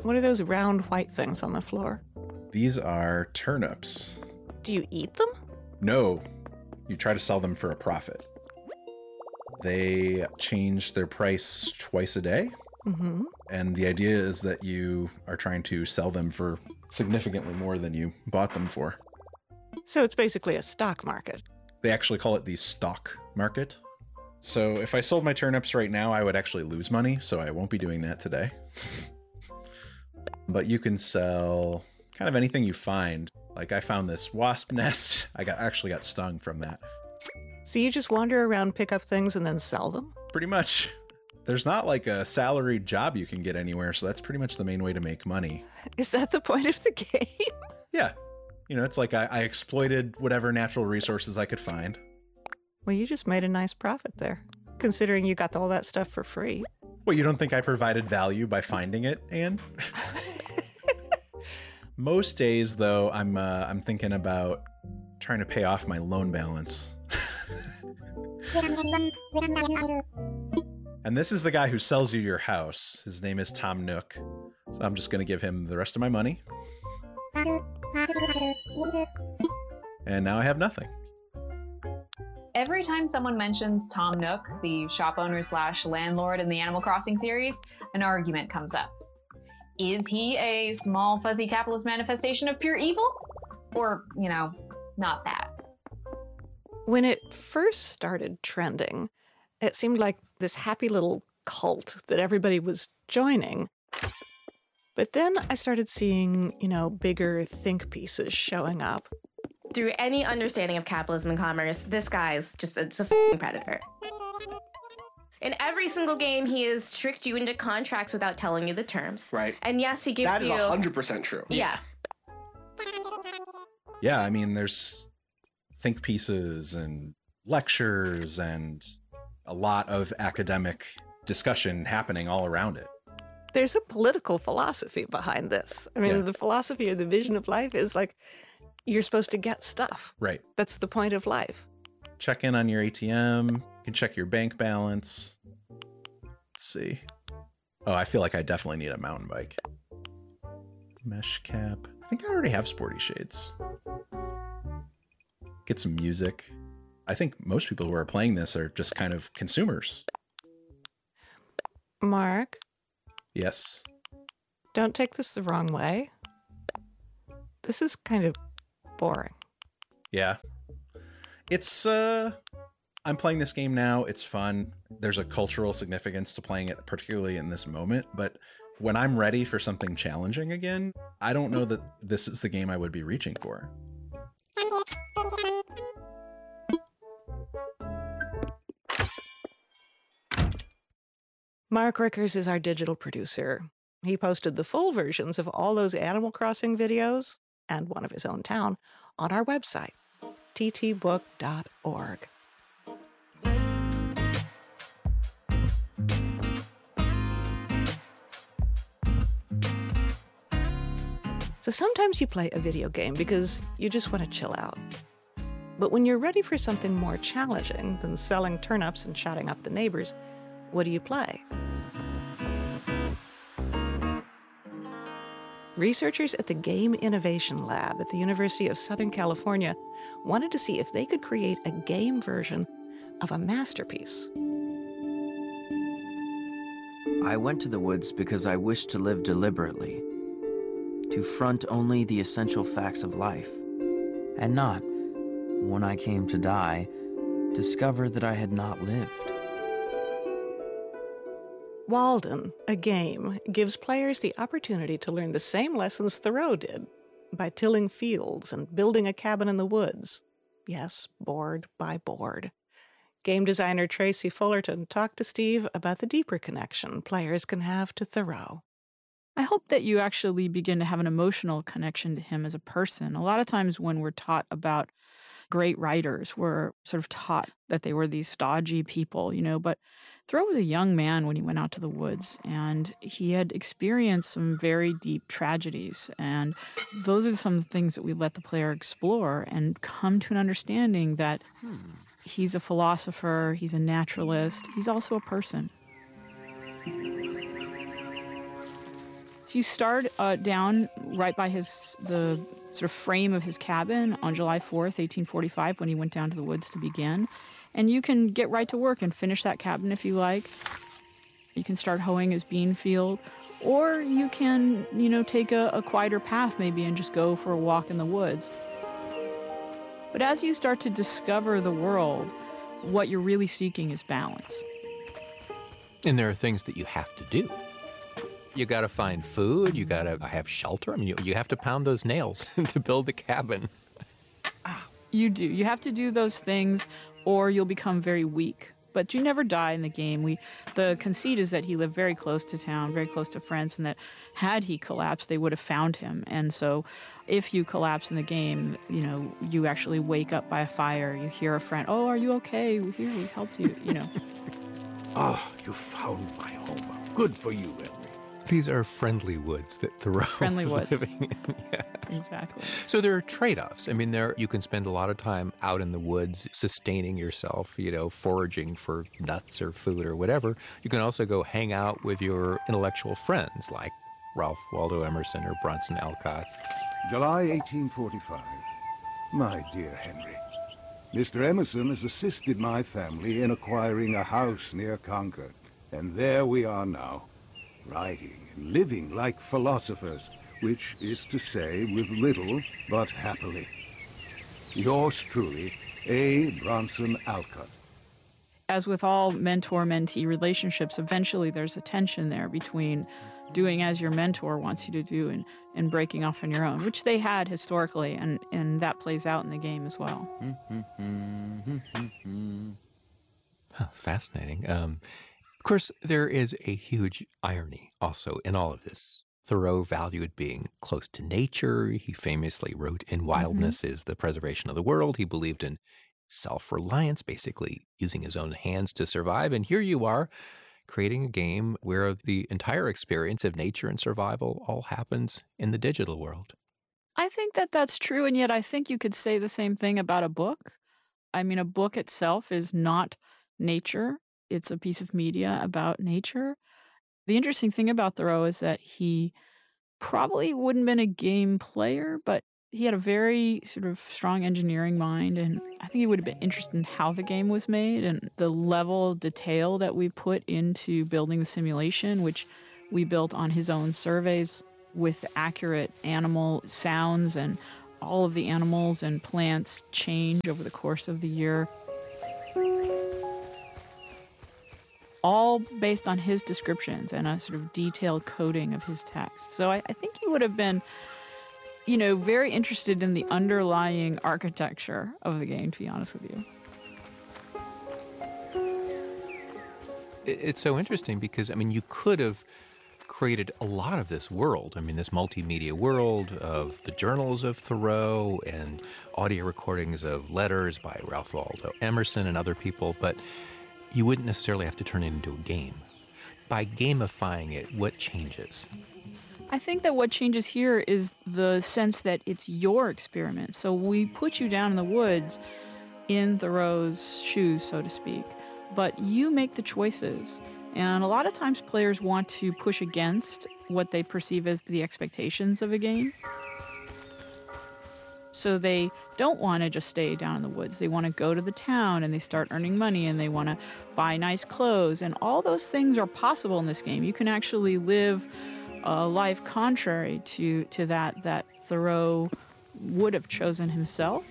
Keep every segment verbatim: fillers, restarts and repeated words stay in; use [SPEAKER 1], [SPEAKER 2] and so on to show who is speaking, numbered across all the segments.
[SPEAKER 1] What are those round white things on the floor?
[SPEAKER 2] These are turnips.
[SPEAKER 1] Do you eat them?
[SPEAKER 2] No. You try to sell them for a profit. They change their price twice a day.
[SPEAKER 1] Mm-hmm.
[SPEAKER 2] And the idea is that you are trying to sell them for significantly more than you bought them for.
[SPEAKER 1] So it's basically a stock market.
[SPEAKER 2] They actually call it the stock market. So if I sold my turnips right now, I would actually lose money, so I won't be doing that today. But you can sell kind of anything you find. Like I found this wasp nest. I got actually got stung from that.
[SPEAKER 1] So you just wander around, pick up things, and then sell them?
[SPEAKER 2] Pretty much. There's not like a salaried job you can get anywhere, so that's pretty much the main way to make money.
[SPEAKER 1] Is that the point of the game?
[SPEAKER 2] Yeah. You know, it's like I, I exploited whatever natural resources I could find.
[SPEAKER 1] Well, you just made a nice profit there, considering you got all that stuff for free.
[SPEAKER 2] Well, you don't think I provided value by finding it, Anne? Most days, though, I'm uh, I'm thinking about trying to pay off my loan balance. And this is the guy who sells you your house. His name is Tom Nook. So I'm just going to give him the rest of my money. And now I have nothing.
[SPEAKER 3] Every time someone mentions Tom Nook, the shop owner slash landlord in the Animal Crossing series, an argument comes up. Is he a small, fuzzy capitalist manifestation of pure evil? Or, you know, not that?
[SPEAKER 1] When it first started trending, it seemed like this happy little cult that everybody was joining. But then I started seeing, you know, bigger think pieces showing up.
[SPEAKER 4] Through any understanding of capitalism and commerce, this guy's just it's a f***ing predator. In every single game, he has tricked you into contracts without telling you the terms.
[SPEAKER 5] Right.
[SPEAKER 4] And yes, he gives
[SPEAKER 5] that
[SPEAKER 4] you...
[SPEAKER 5] That is one hundred percent true.
[SPEAKER 4] Yeah.
[SPEAKER 2] Yeah, I mean, there's think pieces and lectures and a lot of academic discussion happening all around it.
[SPEAKER 1] There's a political philosophy behind this. I mean,
[SPEAKER 2] Yeah.
[SPEAKER 1] the philosophy or the vision of life is like, you're supposed to get stuff.
[SPEAKER 2] Right.
[SPEAKER 1] That's the point of life.
[SPEAKER 2] Check in on your A T M. You can check your bank balance. Let's see. Oh, I feel like I definitely need a mountain bike. Mesh cap. I think I already have sporty shades. Get some music. I think most people who are playing this are just kind of consumers.
[SPEAKER 1] Mark,
[SPEAKER 2] Yes.
[SPEAKER 1] don't take this the wrong way. This is kind of boring.
[SPEAKER 2] Yeah. It's, uh, I'm playing this game now. It's fun. There's a cultural significance to playing it, particularly in this moment. But when I'm ready for something challenging again, I don't know that this is the game I would be reaching for.
[SPEAKER 1] Mark Rickers is our digital producer. He posted the full versions of all those Animal Crossing videos, and one of his own town, on our website, t t book dot org. So sometimes you play a video game because you just want to chill out. But when you're ready for something more challenging than selling turnips and shouting up the neighbors, what do you play? Researchers at the Game Innovation Lab at the University of Southern California wanted to see if they could create a game version of a masterpiece.
[SPEAKER 6] I went to the woods because I wished to live deliberately, to front only the essential facts of life, and not, when I came to die, discover that I had not lived.
[SPEAKER 1] Walden, a game, gives players the opportunity to learn the same lessons Thoreau did by tilling fields and building a cabin in the woods. Yes, board by board. Game designer Tracy Fullerton talked to Steve about the deeper connection players can have to Thoreau.
[SPEAKER 7] I hope that you actually begin to have an emotional connection to him as a person. A lot of times when we're taught about great writers, we're sort of taught that they were these stodgy people, you know, but Thoreau was a young man when he went out to the woods, and he had experienced some very deep tragedies. And those are some things that we let the player explore and come to an understanding that hmm. he's a philosopher, he's a naturalist, he's also a person.
[SPEAKER 6] So
[SPEAKER 7] So you start uh, down right by his the sort of frame of his cabin on July fourth, eighteen forty-five, when he went down to the woods to begin. And you can get right to work and finish that cabin if you like. You can start hoeing his bean field, or you can, you know, take a, a quieter path maybe and just go for a walk in the woods. But as you start to discover the world, what you're really seeking is balance.
[SPEAKER 5] And there are things that you have to do. You got to find food, you got to have shelter. I mean, you, you have to pound those nails to build the cabin.
[SPEAKER 7] You do. You have to do those things or you'll become very weak. But you never die in the game. We, the conceit is that he lived very close to town, very close to friends, and that had he collapsed, they would have found him. And so if you collapse in the game, you know, you actually wake up by a fire, you hear a friend, oh, are you okay? We're here, we helped you, you know.
[SPEAKER 8] Ah, you found my home. Good for you, Henry.
[SPEAKER 5] These are friendly woods that Thoreau
[SPEAKER 7] Friendly
[SPEAKER 5] is
[SPEAKER 7] woods.
[SPEAKER 5] living in. Yes.
[SPEAKER 7] Exactly.
[SPEAKER 5] So there are trade-offs. I mean, there you can spend a lot of time out in the woods sustaining yourself, you know, foraging for nuts or food or whatever. You can also go hang out with your intellectual friends like Ralph Waldo Emerson or Bronson Alcott.
[SPEAKER 8] July eighteen forty-five. My dear Henry, Mister Emerson has assisted my family in acquiring a house near Concord. And there we are now, writing and living like philosophers, which is to say, with little but happily. Yours truly, A. Bronson Alcott.
[SPEAKER 7] As with all mentor-mentee relationships, eventually there's a tension there between doing as your mentor wants you to do and, and breaking off on your own, which they had historically, and, and that plays out in the game as well.
[SPEAKER 5] Huh, fascinating. Um, of course, there is a huge irony also in all of this. Thoreau valued being close to nature. He famously wrote, "In wildness mm-hmm. is the preservation of the world." He believed in self-reliance, basically using his own hands to survive. And here you are, creating a game where the entire experience of nature and survival all happens in the digital world.
[SPEAKER 7] I think that that's true, and yet I think you could say the same thing about a book. I mean, a book itself is not nature. It's a piece of media about nature. The interesting thing about Thoreau is that he probably wouldn't have been a game player, but he had a very sort of strong engineering mind, and I think he would have been interested in how the game was made and the level of detail that we put into building the simulation, which we built on his own surveys with accurate animal sounds, and all of the animals and plants change over the course of the year. All based on his descriptions and a sort of detailed coding of his text. So I, I think he would have been, you know, very interested in the underlying architecture of the game, to be honest with you.
[SPEAKER 5] It's so interesting because, I mean, you could have created a lot of this world. I mean, this multimedia world of the journals of Thoreau and audio recordings of letters by Ralph Waldo Emerson and other people, but you wouldn't necessarily have to turn it into a game. By gamifying it, what changes?
[SPEAKER 7] I think that what changes here is the sense that it's your experiment. So we put you down in the woods in Thoreau's shoes, so to speak, but you make the choices. And a lot of times players want to push against what they perceive as the expectations of a game. So they don't want to just stay down in the woods. They want to go to the town and they start earning money and they want to buy nice clothes. And all those things are possible in this game. You can actually live a life contrary to, to that that Thoreau would have chosen himself.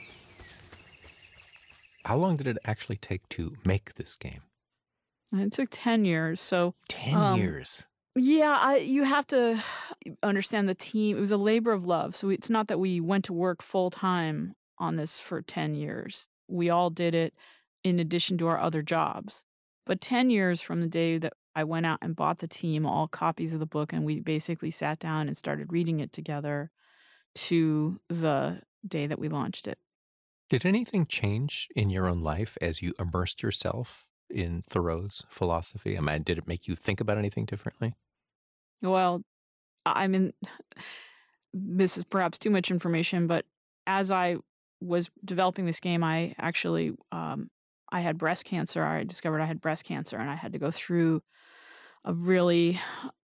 [SPEAKER 5] How long did it actually take to make this game?
[SPEAKER 7] It took ten years. So
[SPEAKER 5] ten
[SPEAKER 7] um,
[SPEAKER 5] years.
[SPEAKER 7] Yeah, I, you have to understand the team. It was a labor of love. So it's not that we went to work full time on this for ten years. We all did it in addition to our other jobs. But ten years from the day that I went out and bought the team all copies of the book, and we basically sat down and started reading it together, to the day that we launched it.
[SPEAKER 5] Did anything change in your own life as you immersed yourself in Thoreau's philosophy? I mean, did it make you think about anything differently?
[SPEAKER 7] Well, I mean, this is perhaps too much information, but as I was developing this game, I actually, um, I had breast cancer. I discovered I had breast cancer, and I had to go through a really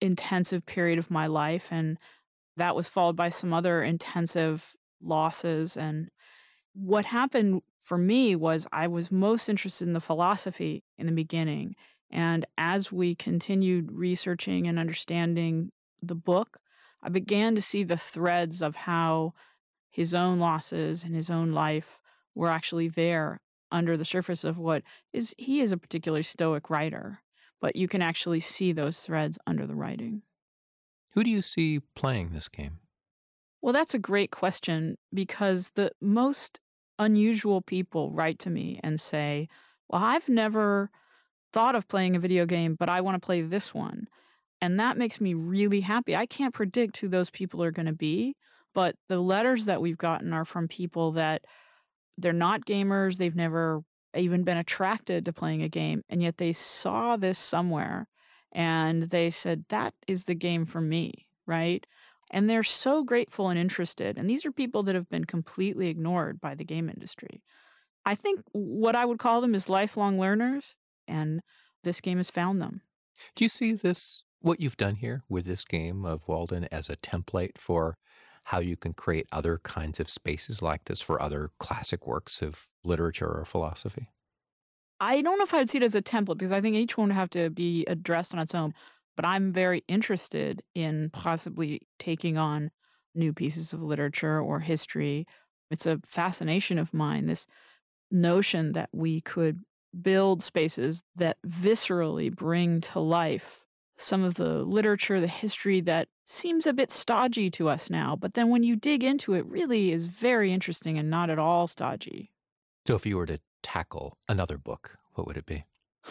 [SPEAKER 7] intensive period of my life. And that was followed by some other intensive losses. And what happened for me was I was most interested in the philosophy in the beginning. And as we continued researching and understanding the book, I began to see the threads of how his own losses and his own life were actually there under the surface of what is, he is a particularly stoic writer, but you can actually see those threads under the writing.
[SPEAKER 5] Who do you see playing this game?
[SPEAKER 7] Well, that's a great question, because the most unusual people write to me and say, well, I've never thought of playing a video game, but I want to play this one. And that makes me really happy. I can't predict who those people are going to be, but the letters that we've gotten are from people that they're not gamers. They've never even been attracted to playing a game, and yet they saw this somewhere and they said, that is the game for me, right? And they're so grateful and interested. And these are people that have been completely ignored by the game industry. I think what I would call them is lifelong learners, and this game has found them.
[SPEAKER 5] Do you see this, what you've done here with this game of Walden, as a template for how you can create other kinds of spaces like this for other classic works of literature or philosophy?
[SPEAKER 7] I don't know if I would see it as a template, because I think each one would have to be addressed on its own. But I'm very interested in possibly taking on new pieces of literature or history. It's a fascination of mine, this notion that we could build spaces that viscerally bring to life some of the literature, the history that seems a bit stodgy to us now. But then when you dig into it, really is very interesting and not at all stodgy.
[SPEAKER 5] So if you were to tackle another book, what would it be?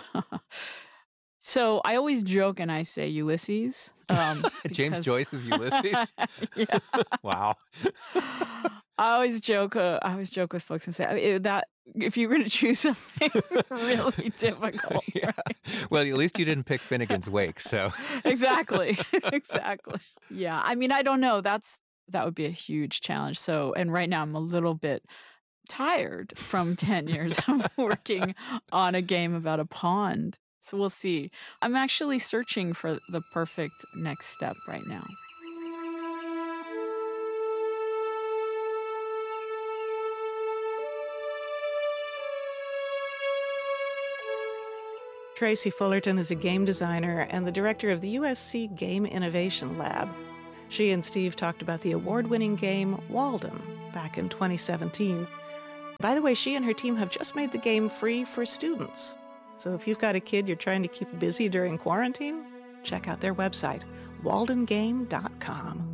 [SPEAKER 7] So I always joke and I say Ulysses. Um,
[SPEAKER 5] James
[SPEAKER 7] because...
[SPEAKER 5] Joyce's Ulysses?
[SPEAKER 7] Yeah.
[SPEAKER 5] Wow.
[SPEAKER 7] I always joke. Uh, I always joke with folks and say that if you're going to choose something really difficult,
[SPEAKER 5] yeah.
[SPEAKER 7] Right?
[SPEAKER 5] Well, at least you didn't pick Finnegan's Wake, so
[SPEAKER 7] exactly, exactly. Yeah, I mean, I don't know. That's that would be a huge challenge. So, and right now I'm a little bit tired from ten years of working on a game about a pond. So we'll see. I'm actually searching for the perfect next step right now.
[SPEAKER 1] Tracy Fullerton is a game designer and the director of the U S C Game Innovation Lab. She and Steve talked about the award-winning game Walden back in twenty seventeen. By the way, she and her team have just made the game free for students. So if you've got a kid you're trying to keep busy during quarantine, check out their website, walden game dot com.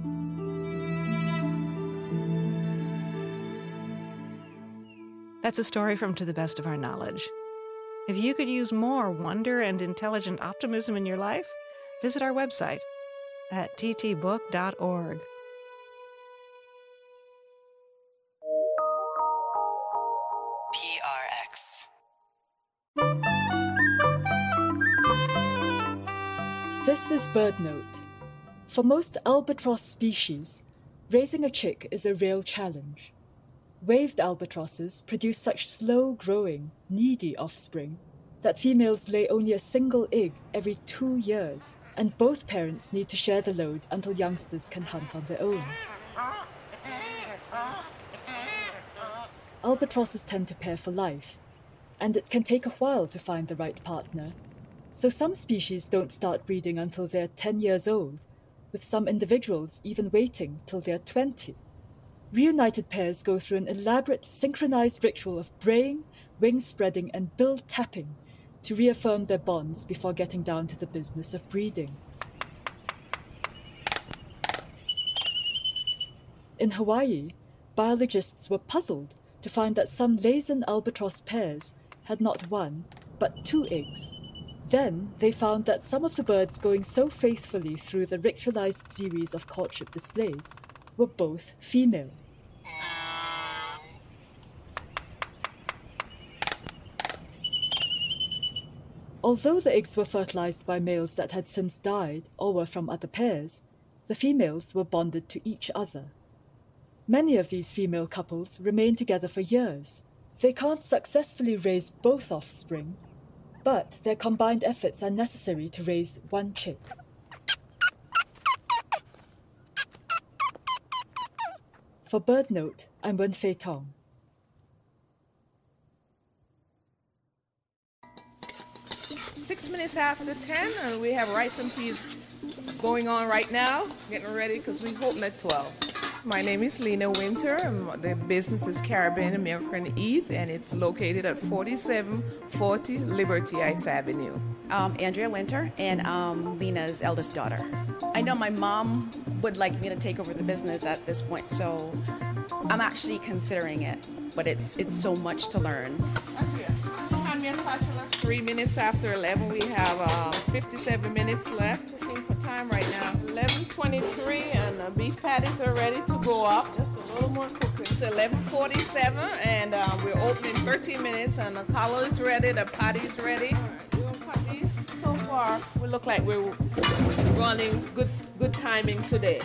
[SPEAKER 1] That's a story from To the Best of Our Knowledge. If you could use more wonder and intelligent optimism in your life, visit our website at t t book dot org.
[SPEAKER 9] P R X.
[SPEAKER 10] This is BirdNote. For most albatross species, raising a chick is a real challenge. Waved albatrosses produce such slow-growing, needy offspring that females lay only a single egg every two years, and both parents need to share the load until youngsters can hunt on their own. Albatrosses tend to pair for life, and it can take a while to find the right partner. So some species don't start breeding until they're ten years old, with some individuals even waiting till they're twenty. Reunited pairs go through an elaborate, synchronized ritual of braying, wing spreading, and bill tapping to reaffirm their bonds before getting down to the business of breeding. In Hawaii, biologists were puzzled to find that some Laysan albatross pairs had not one, but two eggs. Then they found that some of the birds going so faithfully through the ritualized series of courtship displays were both female. Although the eggs were fertilized by males that had since died or were from other pairs, the females were bonded to each other. Many of these female couples remain together for years. They can't successfully raise both offspring, but their combined efforts are necessary to raise one chick. For BirdNote, I'm Wenfei Tong.
[SPEAKER 11] Six minutes after ten, and we have rice and peas going on right now, getting ready because we're hoping at twelve. My name is Lena Winter, and the business is Caribbean American Eat, and it's located at forty-seven forty Liberty Heights Avenue.
[SPEAKER 12] Um, Andrea Winter, and I'm Lena's eldest daughter. I know my mom would like me to take over the business at this point, so I'm actually considering it, but it's it's so much to learn.
[SPEAKER 11] Hand me a spatula. Three minutes after eleven, we have uh, fifty-seven minutes left. We're seeing for time right now. eleven twenty-three, and the beef patties are ready to go up. Just a little more cooking. It's eleven forty-seven, and uh, we're opening thirteen minutes, and the collar is ready, the patty's ready. All right, we're gonna cut these. So far, we look like we're running good, good timing today.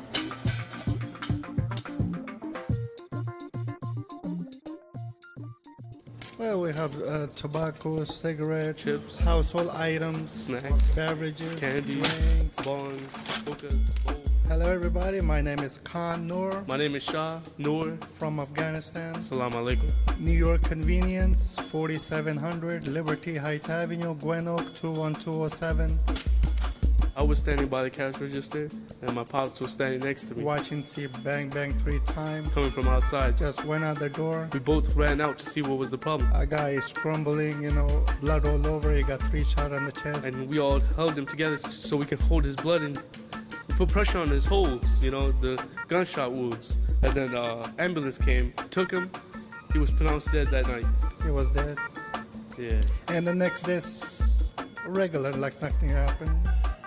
[SPEAKER 13] Well, we have uh, tobacco, cigarettes,
[SPEAKER 14] chips,
[SPEAKER 13] household items,
[SPEAKER 14] snacks,
[SPEAKER 13] beverages,
[SPEAKER 14] candy,
[SPEAKER 13] drinks,
[SPEAKER 14] bonds, hookahs, bowls.
[SPEAKER 13] Hello, everybody. My name is Khan Noor.
[SPEAKER 14] My name is Shah Noor.
[SPEAKER 13] From Afghanistan.
[SPEAKER 14] Salam alaikum.
[SPEAKER 13] New York Convenience, forty-seven hundred Liberty Heights Avenue, Gwen Oak, two one two oh seven.
[SPEAKER 14] I was standing by the cash register, and my pops was standing next to me.
[SPEAKER 13] Watching see bang bang three times.
[SPEAKER 14] Coming from outside.
[SPEAKER 13] Just went out the door.
[SPEAKER 14] We both ran out to see what was the problem.
[SPEAKER 13] A guy is crumbling, you know, blood all over. He got three shots on the chest.
[SPEAKER 14] And we all held him together so we could hold his blood and put pressure on his holes, you know, the gunshot wounds. And then uh, ambulance came, took him. He was pronounced dead that night.
[SPEAKER 13] He was dead.
[SPEAKER 14] Yeah.
[SPEAKER 13] And the next day, regular, like nothing happened.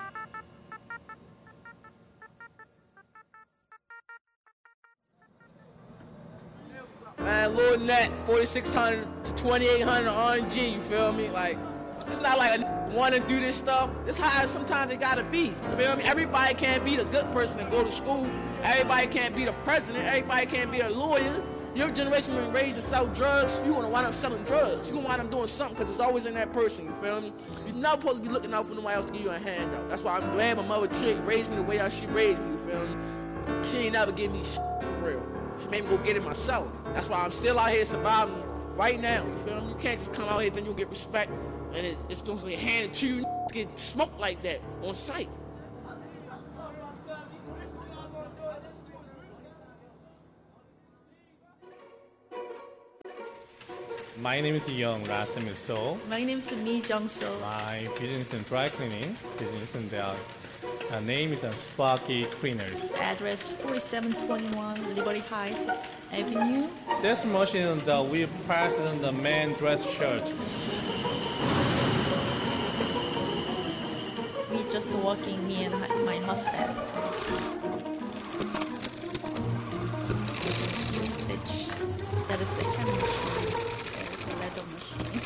[SPEAKER 15] Man, Lord Net, forty-six hundred to twenty-eight hundred R N G, you feel me? Like, it's not like I want to do this stuff. It's how sometimes it gotta be, you feel me? Everybody can't be the good person and go to school. Everybody can't be the president. Everybody can't be a lawyer. Your generation been raised to sell drugs. You gonna wind up selling drugs. You gonna wind up doing something because it's always in that person, you feel me? You're not supposed to be looking out for nobody else to give you a handout. That's why I'm glad my mother Trick raised me the way how she raised me, you feel me? She ain't never give me shit for real. She made me go get it myself. That's why I'm still out here surviving right now, you feel me? You can't just come out here and then you'll get respect and it, it's gonna be handed to you, get smoked like that on sight.
[SPEAKER 16] My name is Young Rasim So.
[SPEAKER 17] My name is Mi Jung So.
[SPEAKER 16] My business is dry cleaning business, and the uh, name is uh, Sparky Cleaners.
[SPEAKER 17] Address forty-seven twenty-one Liberty Heights Avenue.
[SPEAKER 16] This machine that we press in the man dress shirt.
[SPEAKER 17] We just working, me and my husband. Stitch. That is the camera machine. That is a leather machine.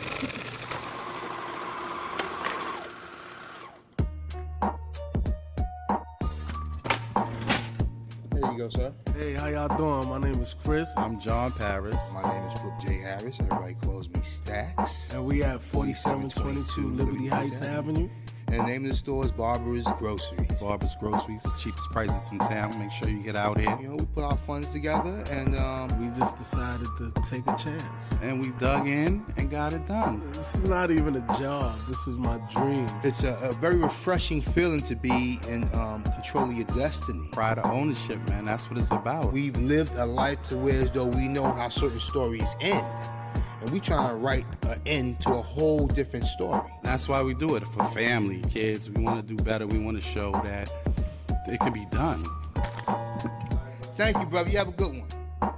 [SPEAKER 18] There you go, sir.
[SPEAKER 19] Hey, how y'all doing? My name is Chris.
[SPEAKER 18] I'm John Paris. My name is Flip J. Harris. Everybody calls me Stacks.
[SPEAKER 19] And we at forty-seven twenty-two Liberty Heights Avenue.
[SPEAKER 18] And the name of the store is Barbara's Groceries.
[SPEAKER 2] Barbara's Groceries, cheapest prices in town. Make sure you get out here.
[SPEAKER 18] You know, we put our funds together and um,
[SPEAKER 19] we just decided to take a chance.
[SPEAKER 2] And we dug in and got it done.
[SPEAKER 19] This is not even a job. This is my dream.
[SPEAKER 18] It's a, a very refreshing feeling to be in um, control of your destiny.
[SPEAKER 2] Pride of ownership, man. That's what it's about.
[SPEAKER 18] We've lived a life to where as though we know how certain stories end. And we trying to write an end to a whole different story.
[SPEAKER 2] That's why we do it, for family, kids. We want to do better. We want to show that it can be done.
[SPEAKER 18] Thank you, brother. You have a good one.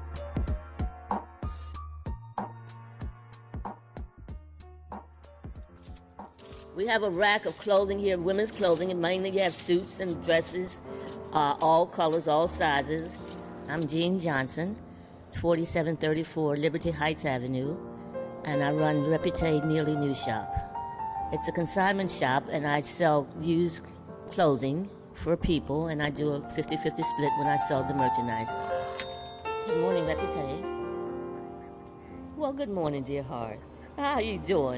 [SPEAKER 20] We have a rack of clothing here, women's clothing, and mainly you have suits and dresses, uh, all colors, all sizes. I'm Jean Johnson, forty-seven thirty-four Liberty Heights Avenue, and I run Repute Nearly New Shop. It's a consignment shop, and I sell used clothing for people, and I do a fifty-fifty split when I sell the merchandise. Good morning, Repute. Well, good morning, dear heart. How are you doing?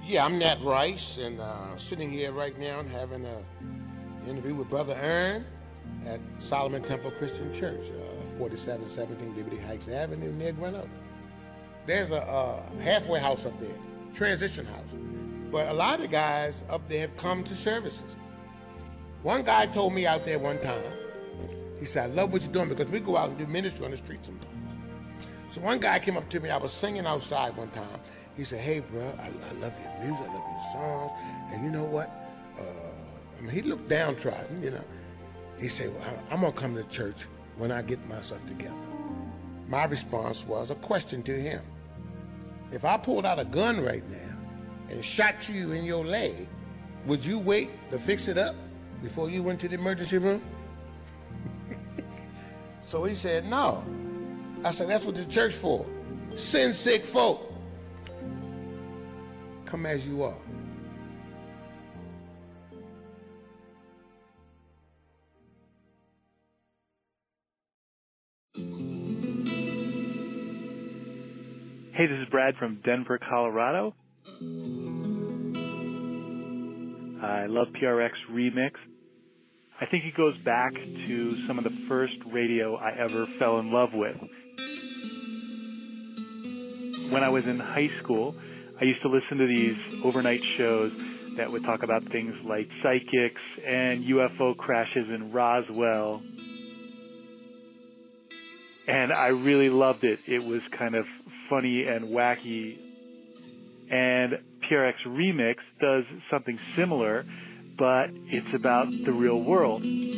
[SPEAKER 18] Yeah, I'm Nat Rice, and uh, sitting here right now and having an interview with Brother Ern at Solomon Temple Christian Church, uh, forty-seven seventeen Liberty Heights Avenue near Glen Oak. There's a uh, halfway house up there, transition house. But a lot of guys up there have come to services. One guy told me out there one time, he said, I love what you're doing because we go out and do ministry on the street sometimes. So one guy came up to me, I was singing outside one time. He said, hey, bro, I, I love your music, I love your songs. And you know what? Uh, I mean, he looked downtrodden, you know. He said, well, I, I'm going to come to church when I get myself together. My response was a question to him. If I pulled out a gun right now and shot you in your leg, would you wait to fix it up before you went to the emergency room? So he said, no. I said, that's what the church for. Sin sick folk. Come as you are.
[SPEAKER 21] Hey, this is Brad from Denver, Colorado. I love P R X Remix. I think it goes back to some of the first radio I ever fell in love with. When I was in high school, I used to listen to these overnight shows that would talk about things like psychics and U F O crashes in Roswell. And I really loved it. It was kind of funny and wacky. And P R X Remix does something similar, but it's about the real world.